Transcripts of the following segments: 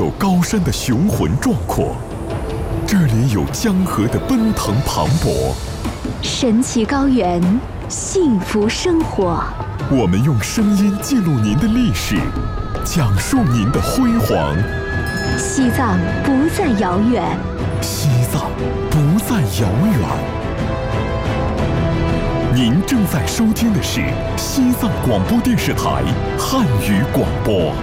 有高山的雄浑壮阔，这里有江河的奔腾磅礴， 神奇高原，幸福生活。 我们用声音记录您的历史，讲述您的辉煌。 西藏不再遥远， 西藏不再遥远。您正在收听的是西藏广播电视台汉语广播。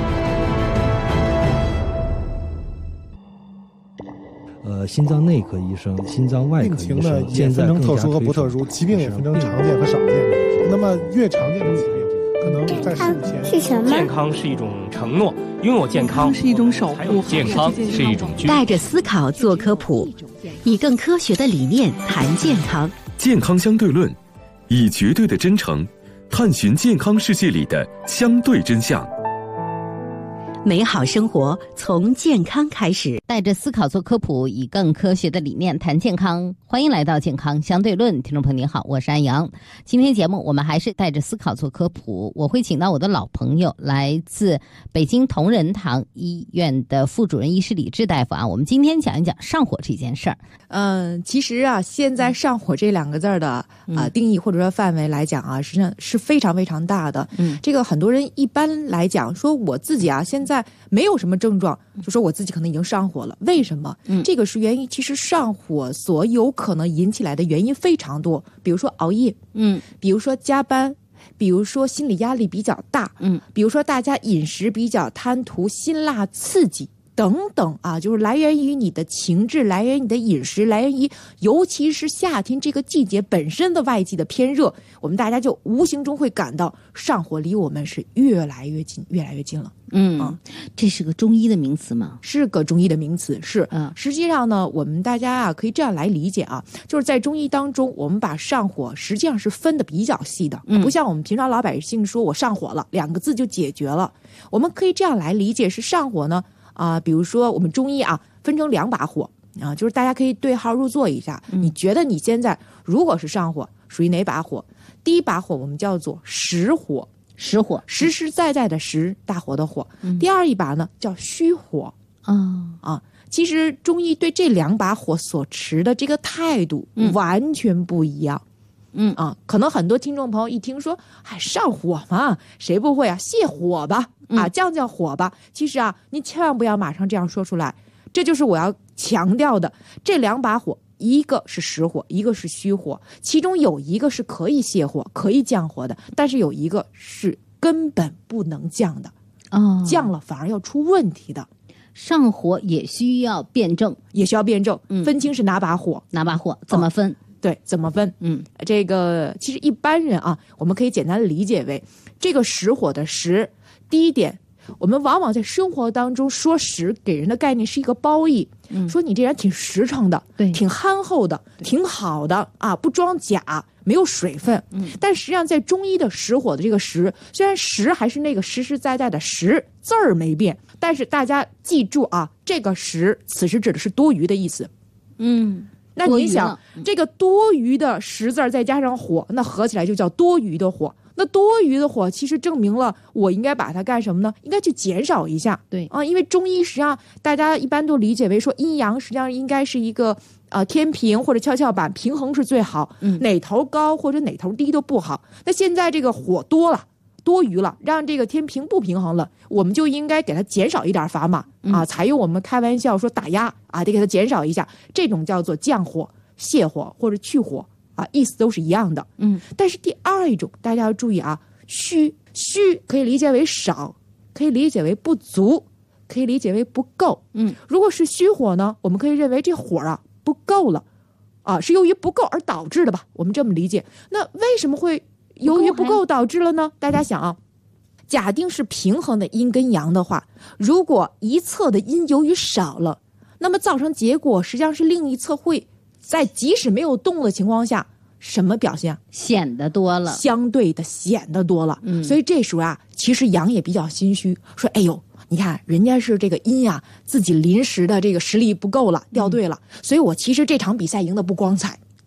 心脏内科医生、心脏外科医生， 病情呢也分成特殊和不特殊，疾病也分成常见和少见。那么越常见的疾病，可能在事物前是什么？ 健康是一种承诺，拥有健康是一种守护， 健康是一种带着思考做科普，以更科学的理念谈健康。 健康相对论，以绝对的真诚探寻健康世界里的相对真相。 美好生活从健康开始， 带着思考做科普，以更科学的理念谈健康。欢迎来到健康相对论，听众朋友您好，我是安阳。今天节目我们还是带着思考做科普，我会请到我的老朋友，来自北京同仁堂医院的副主任医师李志大夫啊。我们今天讲一讲上火这件事儿。 其实啊，现在上火这两个字的定义或者说范围来讲啊，实际上是非常非常大的。这个很多人一般来讲说我自己啊，现在没有什么症状，就说我自己可能已经上火了。为什么？这个是原因。其实上火所有可能引起来的原因非常多，比如说熬夜，比如说加班，比如说心理压力比较大，比如说大家饮食比较贪图辛辣刺激。等等啊，就是来源于你的情志，来源于你的饮食，来源于尤其是夏天这个季节本身的外界的偏热，我们大家就无形中会感到上火离我们是越来越近，越来越近了。 这是个中医的名词吗？ 是个中医的名词，是。实际上呢，我们大家啊可以这样来理解啊，就是在中医当中，我们把上火实际上是分的比较细的，不像我们平常老百姓说我上火了2个字就解决了。我们可以这样来理解，是上火呢。比如说我们中医啊分成2把火啊，就是大家可以对号入座一下。你觉得你现在如果是上火，属于哪把火？第一把火我们叫做实火， 实火， 实实在在的实，大火的火。第二一把呢叫虚火。其实中医对这2把火所持的这个态度完全不一样。可能很多听众朋友一听说，上火嘛，谁不会啊？泻火吧，降降火吧。其实啊，您千万不要马上这样说出来，这就是我要强调的。这2把火，一个是实火，一个是虚火，其中有一个是可以泻火、可以降火的，但是有一个是根本不能降的，降了反而要出问题的。 上火也需要辩证， 分清是哪把火， 怎么分？ 对，怎么分？这个其实一般人啊，我们可以简单的理解为这个实火的实。第一点，我们往往在生活当中说实给人的概念是一个褒义，说你这人挺实诚的，挺憨厚的，挺好的啊，不装假，没有水分。但实际上在中医的实火的这个实，虽然实还是那个实实在在的实，字儿没变，但是大家记住啊，这个实此时指的是多余的意思。那你想，这个多余的实字再加上火，那合起来就叫多余的火。那多余的火其实证明了我应该把它干什么呢？应该去减少一下。 对因为中医实际上大家一般都理解为说阴阳实际上应该是一个天平或者跷跷板，平衡是最好，哪头高或者哪头低都不好。那现在这个火多了，多余了，让这个天平不平衡了，我们就应该给它减少一点砝码采用我们开玩笑说打压得给它减少一下，这种叫做降火、泻火或者去火意思都是一样的。但是第二一种大家要注意虚可以理解为少，可以理解为不足，可以理解为不够。如果是虚火呢，我们可以认为这火不够了是由于不够而导致的吧，我们这么理解。那为什么会由于不够导致了呢？大家想假定是平衡的阴跟阳的话，如果一侧的阴由于少了，那么造成结果实际上是另一侧会在即使没有动的情况下，什么表现？ 显得多了， 相对的显得多了。所以这时候其实阳也比较心虚，说哎呦，你看人家是这个阴自己临时的这个实力不够了，掉队了，所以我其实这场比赛赢得不光彩，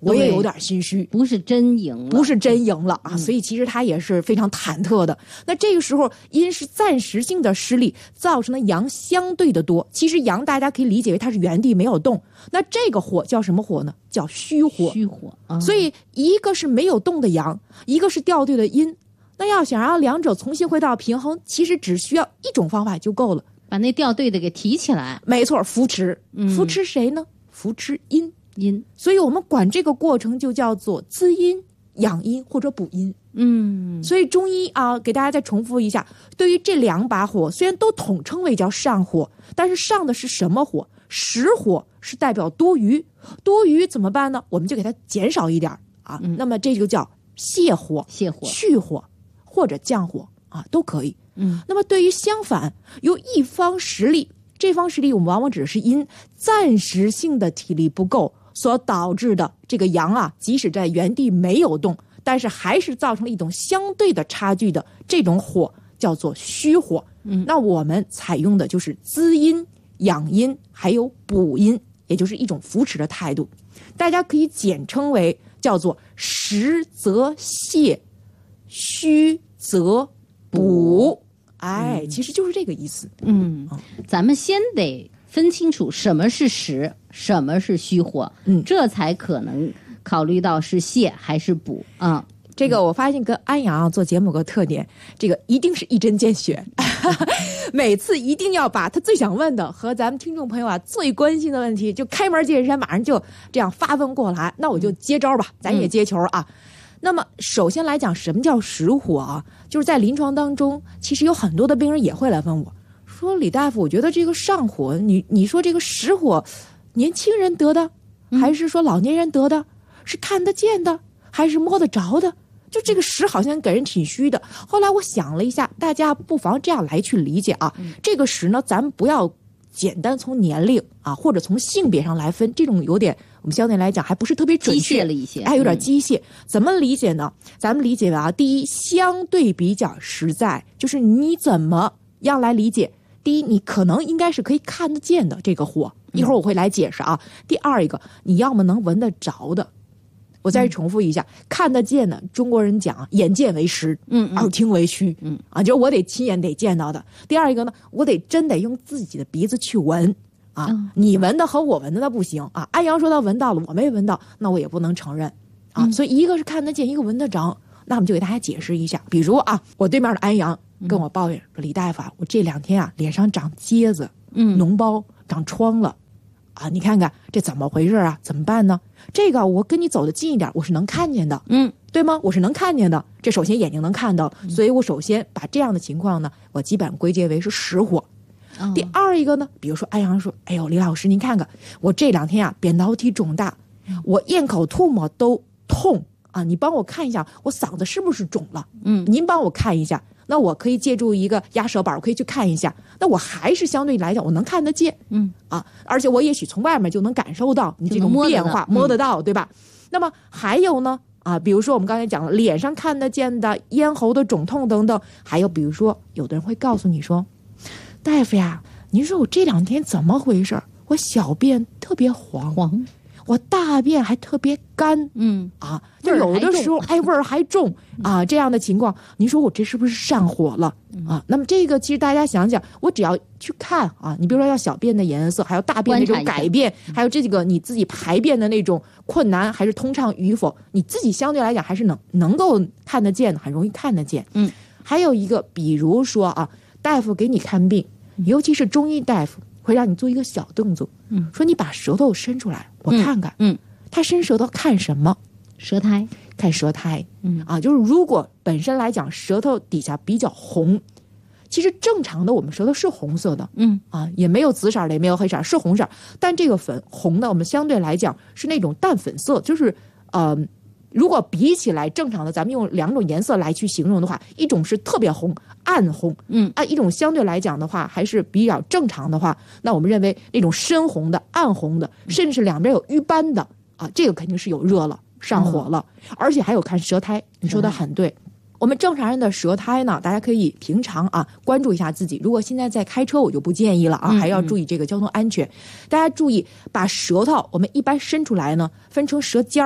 我也有点心虚， 不是真赢了， 不是真赢了啊！所以其实他也是非常忐忑的。那这个时候，阴是暂时性的失利，造成了阳相对的多。其实阳大家可以理解为它是原地没有动，那这个火叫什么火呢？叫虚火。 虚火。 所以一个是没有动的阳，一个是掉队的阴。那要想让两者重新回到平衡，其实只需要一种方法就够了， 把那掉队的给提起来。 没错，扶持。扶持谁呢？扶持阴。所以我们管这个过程就叫做滋阴、养阴或者补阴。所以中医啊，给大家再重复一下，对于这两把火，虽然都统称为叫上火，但是上的是什么火？实火是代表多余，多余怎么办呢？我们就给它减少一点啊。那么这就叫泻火、去火或者降火啊，都可以。那么对于相反，由一方实力，这方实力我们往往指的是阴，暂时性的体力不够所导致的这个阳啊，即使在原地没有动，但是还是造成了一种相对的差距的这种火，叫做虚火。那我们采用的就是滋阴、养阴还有补阴，也就是一种扶持的态度。大家可以简称为叫做实则泻，虚则补。其实就是这个意思。 咱们先得分清楚什么是实，什么是虚火，这才可能考虑到是泻还是补啊。 这个我发现跟安阳做节目有个特点，这个一定是一针见血，每次一定要把他最想问的和咱们听众朋友啊最关心的问题，就开门见山，马上就这样发问过来。那我就接招吧，咱也接球啊。那么首先来讲，什么叫实火啊？就是在临床当中，其实有很多的病人也会来问我，说李大夫，我觉得这个上火，你说这个实火，年轻人得的，还是说老年人得的？是看得见的，还是摸得着的？就这个实好像给人挺虚的。后来我想了一下，大家不妨这样来去理解啊。这个实呢，咱们不要简单从年龄啊或者从性别上来分，这种有点我们相对来讲还不是特别准确， 机械了一些， 有点机械。怎么理解呢？咱们理解为啊，第一，相对比较实在，就是你怎么样来理解？第一，你可能应该是可以看得见的这个火，一会儿我会来解释啊。第二一个，你要么能闻得着的。我再重复一下，看得见的，中国人讲眼见为实，耳听为虚，就是我得亲眼得见到的。第二一个呢，我真得用自己的鼻子去闻啊，你闻的和我闻的那不行啊。安阳说他闻到了，我没闻到，那我也不能承认啊。所以一个是看得见，一个闻得着。那我们就给大家解释一下，比如啊，我对面的安阳跟我抱怨说，李大夫啊，我这2天啊脸上长疖子，脓包，长疮了。啊，你看看这怎么回事啊？怎么办呢？这个我跟你走得近一点，我是能看见的，对吗？我是能看见的。这首先眼睛能看到，所以我首先把这样的情况呢，我基本归结为是实火。第二一个呢，比如说安阳说，哎呦，李老师您看看，我这2天啊扁桃体肿大，我咽口吐沫都痛啊，你帮我看一下，我嗓子是不是肿了？您帮我看一下。那我可以借助一个压舌板，我可以去看一下。那我还是相对来讲，我能看得见，而且我也许从外面就能感受到你这种变化，摸得到，对吧？那么还有呢，比如说我们刚才讲了，脸上看得见的、咽喉的肿痛等等，还有比如说，有的人会告诉你说，大夫呀，您说我这2天怎么回事？我小便特别黄。我大便还特别干，就有的时候味儿还重啊，这样的情况，您说我这是不是上火了啊？那么这个其实大家想想，我只要去看啊，你比如说像小便的颜色，还有大便那种改变，还有这个你自己排便的那种困难还是通畅与否，你自己相对来讲还是能够看得见的，很容易看得见。还有一个，比如说啊，大夫给你看病，尤其是中医大夫。会让你做一个小动作，说你把舌头伸出来，我看看。他伸舌头看什么？ 舌苔， 看舌苔。就是如果本身来讲舌头底下比较红，其实正常的我们舌头是红色的，也没有紫色的，也没有黑色，是红色。但这个粉红的，我们相对来讲是那种淡粉色，就是如果比起来正常的，咱们用2种颜色来去形容的话，一种是特别红，暗红，一种相对来讲的话还是比较正常的话，那我们认为那种深红的、暗红的，甚至是两边有瘀斑的啊，这个肯定是有热了、上火了，而且还有看舌苔。你说的很对。我们正常人的舌苔呢，大家可以平常啊关注一下自己。如果现在在开车，我就不建议了啊，还要注意这个交通安全。大家注意，把舌头我们一般伸出来呢，分成舌尖儿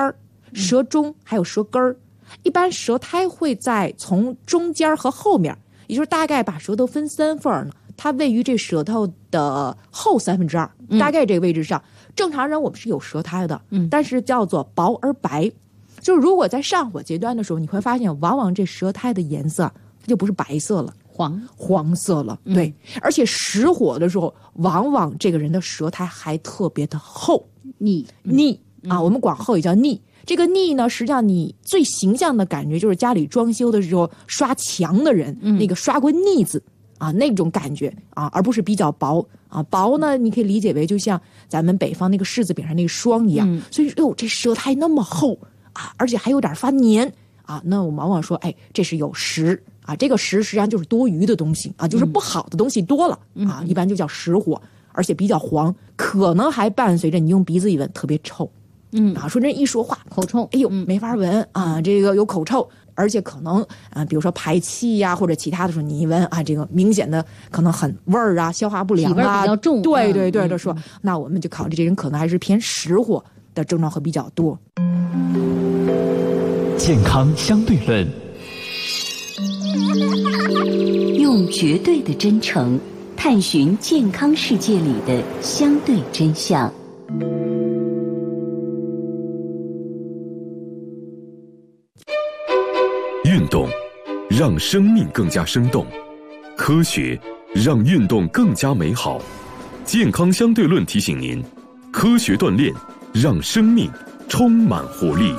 舌中还有舌根儿。一般舌苔会在从中间和后面，也就是大概把舌头分3份呢，它位于这舌头的后2/3，大概这个位置上。正常人我们是有舌苔的，但是叫做薄而白。就是如果在上火阶段的时候，你会发现往往这舌苔的颜色它就不是白色了，黄色了。对，而且实火的时候，往往这个人的舌苔还特别的厚，腻啊，我们广后也叫腻。这个腻呢，实际上你最形象的感觉就是家里装修的时候刷墙的人，那个刷过腻子啊，那种感觉啊，而不是比较薄啊。薄呢，你可以理解为就像咱们北方那个柿子饼上那个霜一样。所以这舌苔那么厚啊，而且还有点发黏啊，那我们往往说，这是有实啊。这个实实际上就是多余的东西啊，就是不好的东西多了啊，一般就叫实火，而且比较黄，可能还伴随着你用鼻子一闻特别臭。说人一说话口臭， 没法闻啊，这个有口臭，而且可能比如说排气呀或者其他的时候，你一闻啊，这个明显的可能很味儿啊，消化不良啊， 体味比较重。 对的说，那我们就考虑这人可能还是偏实火的症状会比较多。 健康相对论， 用绝对的真诚探寻健康世界里的相对真相。 运动让生命更加生动，科学让运动更加美好。健康相对论提醒您，科学锻炼让生命充满活力。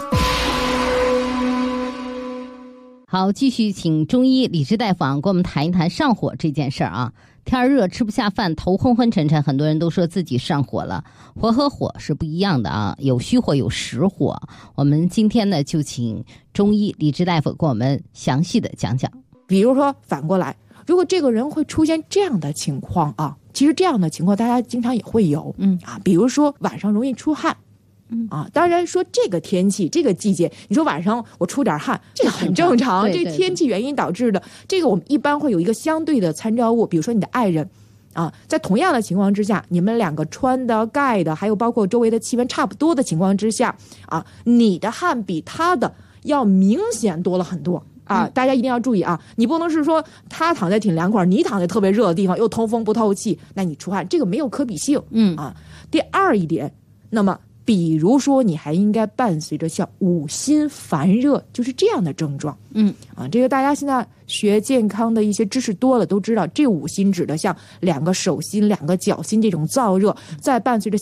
好，继续请中医李志大夫跟我们谈一谈上火这件事儿啊。天热吃不下饭，头昏昏沉沉，很多人都说自己上火了。火和火是不一样的啊，有虚火有实火。我们今天呢就请中医李志大夫给我们详细的讲讲。 比如说反过来，如果这个人会出现这样的情况啊，其实这样的情况大家经常也会有，比如说晚上容易出汗。当然说这个天气这个季节，你说晚上我出点汗，这个很正常，这天气原因导致的。这个我们一般会有一个相对的参照物，比如说你的爱人啊，在同样的情况之下，你们两个穿的盖的还有包括周围的气温差不多的情况之下啊，你的汗比他的要明显多了很多啊，大家一定要注意啊，你不能是说他躺在挺凉快，你躺在特别热的地方又通风不透气，那你出汗，这个没有可比性。第二一点，那么比如说你还应该伴随着像五心烦热，就是这样的症状。这个大家现在学健康的一些知识多了都知道，这五心指的像2个手心2个脚心这种燥热，再伴随着